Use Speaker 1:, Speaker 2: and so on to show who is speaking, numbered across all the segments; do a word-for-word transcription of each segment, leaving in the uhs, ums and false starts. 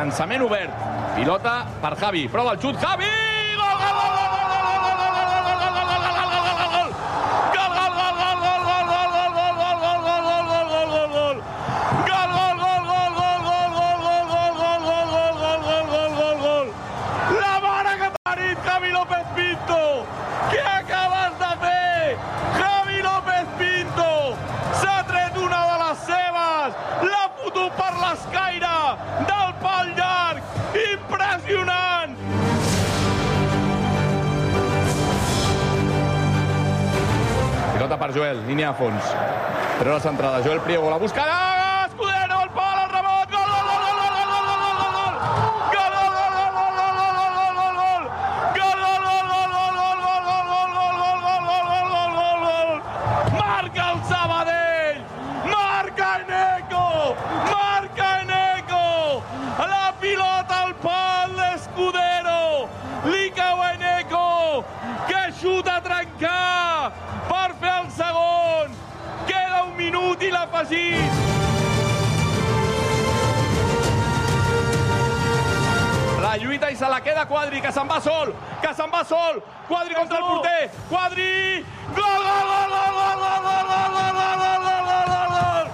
Speaker 1: Llançament obert. Pilota per Javi. Prova el xut. Javi! Gol, gol, gol, gol, gol, gol, gol, gol, Javi López Pinto, què acabes de fer? Javi López Pinto s'ha tret una de les seves, l'ha fotut per l'escaire del pal llarg, impressionant! Pilota per Joel, línia a fons. Treu la centrada, Joel Priego, la buscarà! Escudero, el pal, el rebot, gol, gol, gol, gol, gol, gol, gol, gol, gol, xuta a trencar per fer el segon. Queda un minut i l'ha afegit. La lluita i se la queda Quadri, que se'n va sol, que se'n va sol. Quadri contra el porter. Quadri! Gol, gol, gol, gol, gol, gol, gol, gol, gol, gol, gol, gol, gol, gol, gol,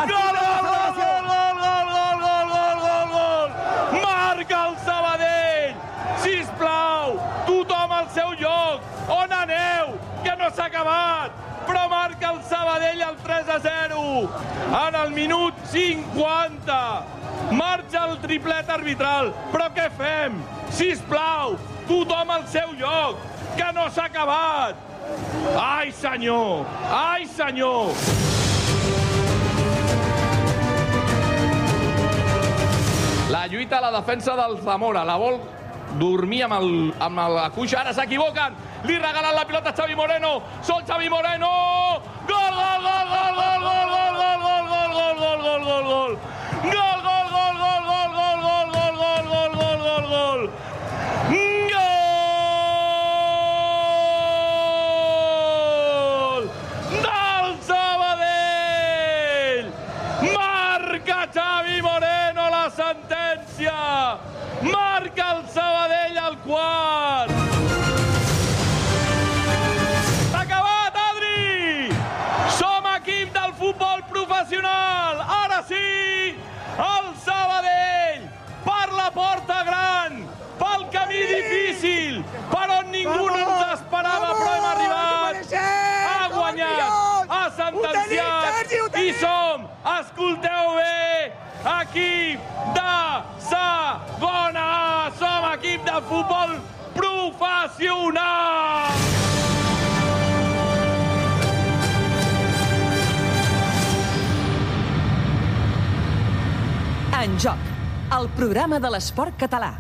Speaker 1: marca el Sabadell. Sisplau, tothom al seu lloc. On aneu? Que no s'ha acabat. Però marca el Sabadell el tres a zero. En el minut cinquanta. Marxa el triplet arbitral. Però què fem? Sisplau, tothom al seu lloc. Que no s'ha acabat. Ai, senyor. Ai, senyor. La lluita a la defensa del Zamora. La vol dormir amb, el, amb la cuixa. Ara s'equivoquen. Li regalen la pilota a Xavi Moreno. Sol Xavi Moreno. Gol, gol, gol, gol, gol, gol, gol, gol, gol, gol, gol, gol, gol, gol, gol. Gol, gol, gol, gol, gol, gol, gol, gol, gol, gol, gol, gol, gol. Gol del Sabadell. Marca Xavi Moreno la sentència. Marca el Sabadell al quart. S'ha acabat, Adri! Som equip del futbol professional. Ara sí, el Sabadell per la porta gran, pel camí difícil, per on ningú no ens esperava, però hem arribat. Ha guanyat, ha sentenciat i som, escolteu bé, equip de segona A. Som equip de futbol professional.
Speaker 2: En Joc, el programa de l'esport català.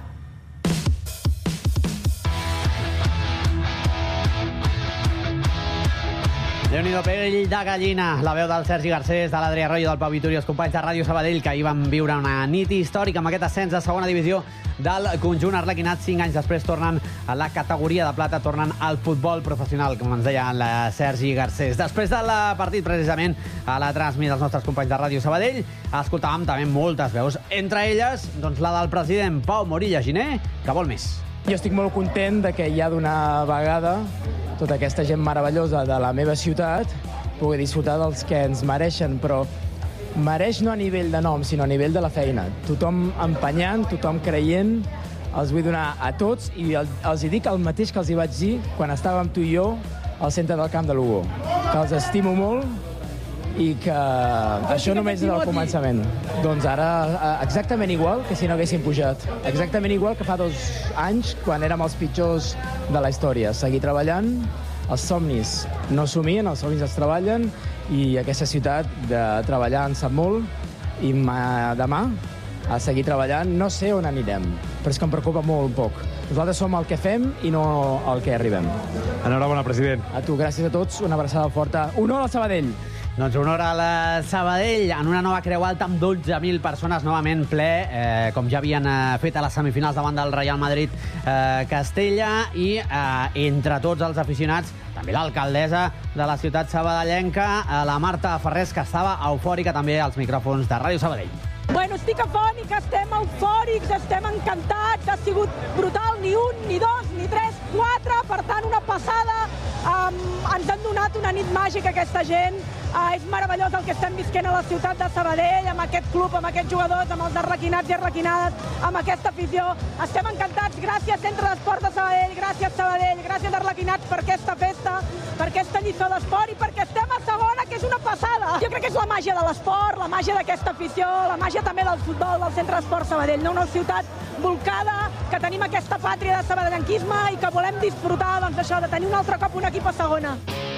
Speaker 3: Déu-n'hi-do, pell de gallina. La veu del Sergi Garcés, de l'Adrià Arroyo, del Pau Vituri, els companys de Ràdio Sabadell, que ahir van viure una nit històrica amb aquest ascens de segona divisió del conjunt arlequinat. Cinc anys després tornen a la categoria de plata, tornen al futbol professional, com ens deia el Sergi Garcés. Després del partit, precisament, a la transmissió dels nostres companys de Ràdio Sabadell, escoltàvem també moltes veus, entre elles doncs, la del president Pau Morilla Giner, que vol més.
Speaker 4: Jo estic molt content de que ja d'una vegada tota aquesta gent meravellosa de la meva ciutat pugui disfrutar dels que ens mereixen, però mereix no a nivell de nom, sinó a nivell de la feina. Tothom empenyant, tothom creient, els vull donar a tots i els hi dic el mateix que els hi vaig dir quan estàvem tu i jo al centre del camp de Lugo, que els estimo molt i que això només és el començament. Doncs ara exactament igual que si no haguessin pujat. Exactament igual que fa dos anys quan érem els pitjors de la història. Seguir treballant, els somnis no somien, els somnis es treballen i aquesta ciutat de treballar en sap molt i demà a seguir treballant. No sé on anirem, però és que em preocupa molt un poc. Nosaltres som el que fem i no el que arribem.
Speaker 5: Enhorabona, president.
Speaker 4: A tu, gràcies a tots, una abraçada forta. Honor al Sabadell!
Speaker 3: Doncs honor al Sabadell en una nova Creu Alta amb dotze mil persones, novament ple, eh, com ja havien eh, fet a les semifinals davant del Real Madrid eh, Castella, i eh, entre tots els aficionats, també l'alcaldessa de la ciutat sabadellenca, eh, la Marta Ferrés, que estava eufòrica també als micròfons de Ràdio Sabadell.
Speaker 5: Bueno, estic afònica, estem eufòrics, estem encantats, ha sigut brutal, ni un, ni dos, ni tres, quatre, per tant, una passada. Um, ens han donat una nit màgica aquesta gent, uh, és meravellós el que estem visquent a la ciutat de Sabadell, amb aquest club, amb aquests jugadors, amb els arlequinats i arlequinades, amb aquesta afició. Estem encantats, gràcies Centre d'Esport de Sabadell, gràcies Sabadell, gràcies arlequinats per aquesta festa, per aquesta lliçó d'esport i perquè estem a segona, que és una passada. Jo crec que és la màgia de l'esport, la màgia d'aquesta afició, la màgia també del futbol, del Centre d'Esport Sabadell, no? Una ciutat volcada, que tenim aquesta pàtria de sabadellenquisme i que volem disfrutar doncs, això, de tenir un altre cop un equip a segona.